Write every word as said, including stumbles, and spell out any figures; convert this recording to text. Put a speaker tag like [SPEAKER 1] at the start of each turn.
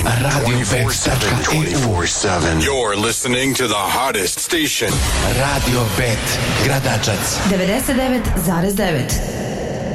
[SPEAKER 1] radio bet tačka e u.
[SPEAKER 2] You're listening to the hottest station.
[SPEAKER 1] Radio Bet, Gradačac.
[SPEAKER 3] devedeset devet zarez devet.